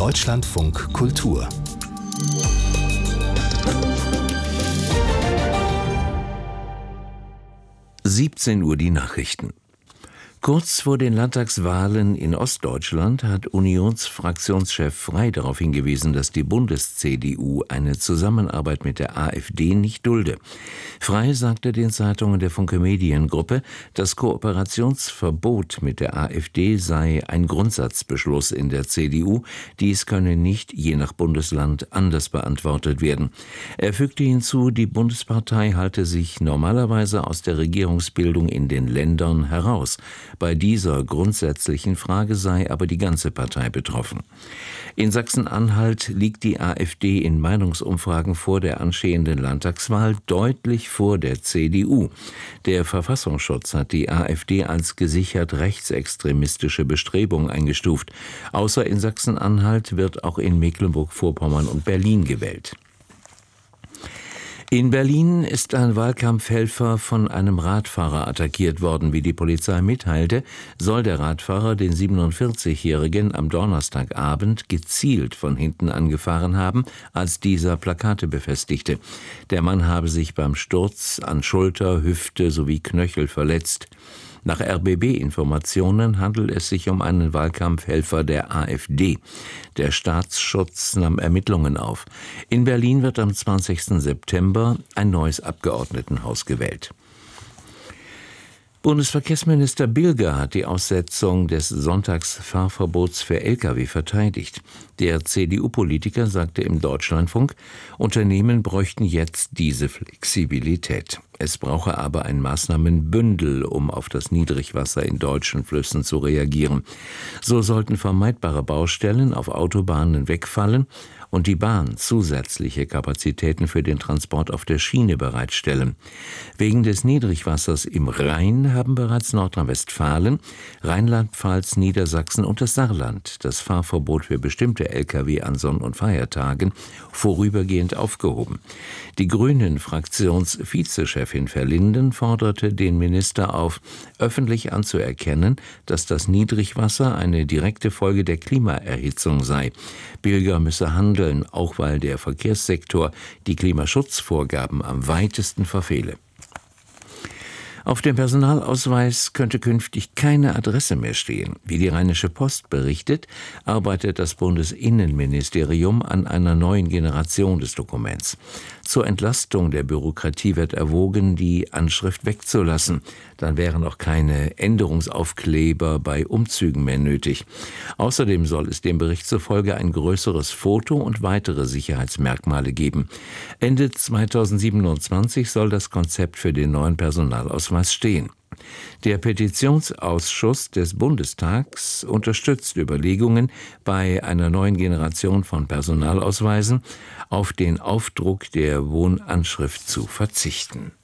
Deutschlandfunk Kultur 17 Uhr die Nachrichten. Kurz vor den Landtagswahlen in Ostdeutschland hat Unionsfraktionschef Frey darauf hingewiesen, dass die Bundes-CDU eine Zusammenarbeit mit der AfD nicht dulde. Frey sagte den Zeitungen der Funke Mediengruppe, das Kooperationsverbot mit der AfD sei ein Grundsatzbeschluss in der CDU. Dies könne nicht je nach Bundesland anders beantwortet werden. Er fügte hinzu, die Bundespartei halte sich normalerweise aus der Regierungsbildung in den Ländern heraus. Bei dieser grundsätzlichen Frage sei aber die ganze Partei betroffen. In Sachsen-Anhalt liegt die AfD in Meinungsumfragen vor der anstehenden Landtagswahl deutlich vor der CDU. Der Verfassungsschutz hat die AfD als gesichert rechtsextremistische Bestrebung eingestuft. Außer in Sachsen-Anhalt wird auch in Mecklenburg-Vorpommern und Berlin gewählt. In Berlin ist ein Wahlkampfhelfer von einem Radfahrer attackiert worden. Wie die Polizei mitteilte, soll der Radfahrer den 47-Jährigen am Donnerstagabend gezielt von hinten angefahren haben, als dieser Plakate befestigte. Der Mann habe sich beim Sturz an Schulter, Hüfte sowie Knöchel verletzt. Nach RBB-Informationen handelt es sich um einen Wahlkampfhelfer der AfD. Der Staatsschutz nahm Ermittlungen auf. In Berlin wird am 20. September ein neues Abgeordnetenhaus gewählt. Bundesverkehrsminister Bilger hat die Aussetzung des Sonntagsfahrverbots für Lkw verteidigt. Der CDU-Politiker sagte im Deutschlandfunk, Unternehmen bräuchten jetzt diese Flexibilität. Es brauche aber ein Maßnahmenbündel, um auf das Niedrigwasser in deutschen Flüssen zu reagieren. So sollten vermeidbare Baustellen auf Autobahnen wegfallen und die Bahn zusätzliche Kapazitäten für den Transport auf der Schiene bereitstellen. Wegen des Niedrigwassers im Rhein haben bereits Nordrhein-Westfalen, Rheinland-Pfalz, Niedersachsen und das Saarland das Fahrverbot für bestimmte Lkw an Sonn- und Feiertagen vorübergehend aufgehoben. Die Grünen-Fraktions-Vizechefin Verlinden forderte den Minister auf, öffentlich anzuerkennen, dass das Niedrigwasser eine direkte Folge der Klimaerhitzung sei. Bilger müsse handeln, auch weil der Verkehrssektor die Klimaschutzvorgaben am weitesten verfehle. Auf dem Personalausweis könnte künftig keine Adresse mehr stehen. Wie die Rheinische Post berichtet, arbeitet das Bundesinnenministerium an einer neuen Generation des Dokuments. Zur Entlastung der Bürokratie wird erwogen, die Anschrift wegzulassen. Dann wären auch keine Änderungsaufkleber bei Umzügen mehr nötig. Außerdem soll es dem Bericht zufolge ein größeres Foto und weitere Sicherheitsmerkmale geben. Ende 2027 soll das Konzept für den neuen Personalausweis stehen. Der Petitionsausschuss des Bundestags unterstützt Überlegungen, bei einer neuen Generation von Personalausweisen auf den Aufdruck der Wohnanschrift zu verzichten.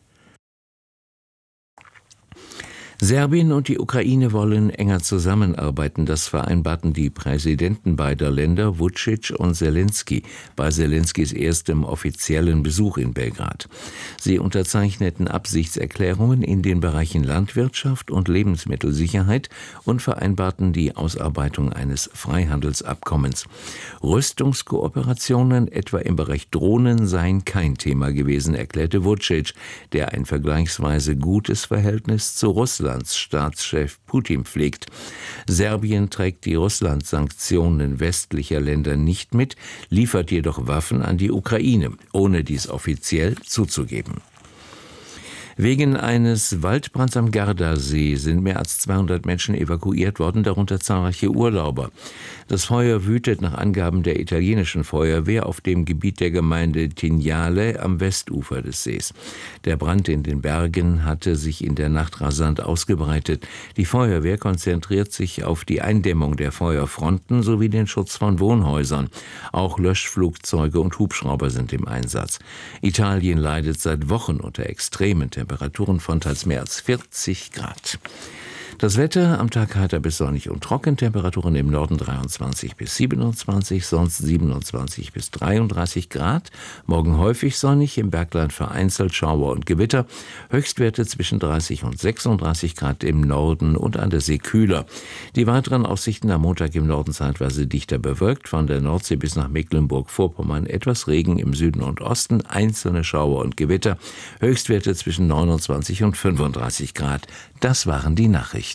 Serbien und die Ukraine wollen enger zusammenarbeiten. Das vereinbarten die Präsidenten beider Länder, Vučić und Zelensky, bei Zelenskys erstem offiziellen Besuch in Belgrad. Sie unterzeichneten Absichtserklärungen in den Bereichen Landwirtschaft und Lebensmittelsicherheit und vereinbarten die Ausarbeitung eines Freihandelsabkommens. Rüstungskooperationen, etwa im Bereich Drohnen, seien kein Thema gewesen, erklärte Vučić, der ein vergleichsweise gutes Verhältnis zu Russlands Staatschef Putin pflegt. Serbien trägt die Russland-Sanktionen westlicher Länder nicht mit, liefert jedoch Waffen an die Ukraine, ohne dies offiziell zuzugeben. Wegen eines Waldbrands am Gardasee sind mehr als 200 Menschen evakuiert worden, darunter zahlreiche Urlauber. Das Feuer wütet nach Angaben der italienischen Feuerwehr auf dem Gebiet der Gemeinde Tignale am Westufer des Sees. Der Brand in den Bergen hatte sich in der Nacht rasant ausgebreitet. Die Feuerwehr konzentriert sich auf die Eindämmung der Feuerfronten sowie den Schutz von Wohnhäusern. Auch Löschflugzeuge und Hubschrauber sind im Einsatz. Italien leidet seit Wochen unter extremen Temperaturen von teils mehr als 40 Grad. Das Wetter am Tag heiter bis sonnig und trocken, Temperaturen im Norden 23 bis 27, sonst 27 bis 33 Grad. Morgen häufig sonnig, im Bergland vereinzelt Schauer und Gewitter. Höchstwerte zwischen 30 und 36 Grad im Norden und an der See kühler. Die weiteren Aussichten am Montag im Norden zeitweise dichter bewölkt, von der Nordsee bis nach Mecklenburg-Vorpommern etwas Regen im Süden und Osten, einzelne Schauer und Gewitter. Höchstwerte zwischen 29 und 35 Grad. Das waren die Nachrichten.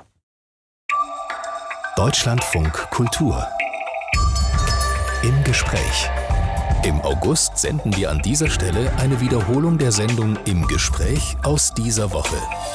Deutschlandfunk Kultur. Im Gespräch. Im August senden wir an dieser Stelle eine Wiederholung der Sendung Im Gespräch aus dieser Woche.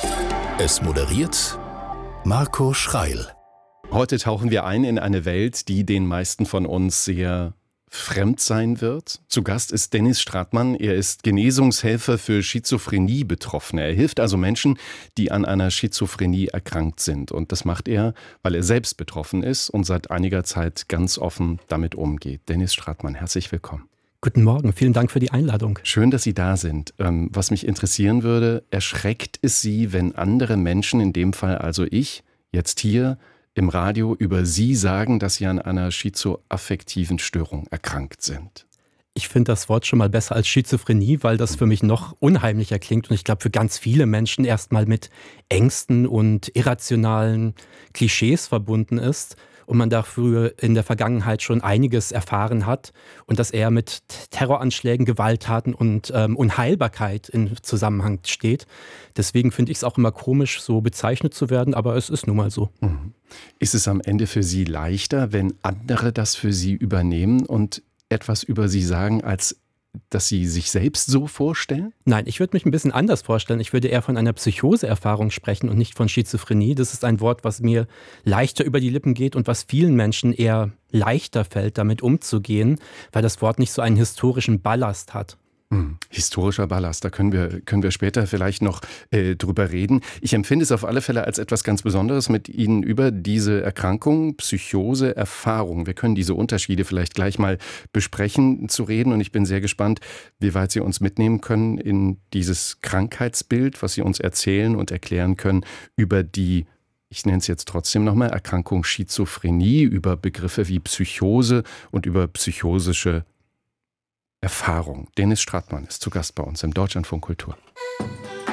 Es moderiert Marco Schreil. Heute tauchen wir ein in eine Welt, die den meisten von uns sehr fremd sein wird. Zu Gast ist Dennis Stratmann. Er ist Genesungshelfer für Schizophrenie-Betroffene. Er hilft also Menschen, die an einer Schizophrenie erkrankt sind. Und das macht er, weil er selbst betroffen ist und seit einiger Zeit ganz offen damit umgeht. Dennis Stratmann, herzlich willkommen. Guten Morgen, vielen Dank für die Einladung. Schön, dass Sie da sind. Was mich interessieren würde, erschreckt es Sie, wenn andere Menschen, in dem Fall also ich, jetzt hier im Radio über Sie sagen, dass Sie an einer schizoaffektiven Störung erkrankt sind? Ich finde das Wort schon mal besser als Schizophrenie, weil das für mich noch unheimlicher klingt und ich glaube für ganz viele Menschen erstmal mit Ängsten und irrationalen Klischees verbunden ist und man dafür in der Vergangenheit schon einiges erfahren hat und das eher mit Terroranschlägen, Gewalttaten und Unheilbarkeit in Zusammenhang steht. Deswegen finde ich es auch immer komisch, so bezeichnet zu werden, aber es ist nun mal so. Ist es am Ende für Sie leichter, wenn andere das für Sie übernehmen und etwas über Sie sagen, als dass Sie sich selbst so vorstellen? Nein, ich würde mich ein bisschen anders vorstellen. Ich würde eher von einer Psychoseerfahrung sprechen und nicht von Schizophrenie. Das ist ein Wort, was mir leichter über die Lippen geht und was vielen Menschen eher leichter fällt, damit umzugehen, weil das Wort nicht so einen historischen Ballast hat. Historischer Ballast, da können wir später vielleicht noch drüber reden. Ich empfinde es auf alle Fälle als etwas ganz Besonderes, mit Ihnen über diese Erkrankung, Psychose, Erfahrung, wir können diese Unterschiede vielleicht gleich mal besprechen, zu reden. Und ich bin sehr gespannt, wie weit Sie uns mitnehmen können in dieses Krankheitsbild, was Sie uns erzählen und erklären können über die, ich nenne es jetzt trotzdem nochmal, Erkrankung Schizophrenie, über Begriffe wie Psychose und über psychosische Erfahrung. Dennis Stratmann ist zu Gast bei uns im Deutschlandfunk Kultur.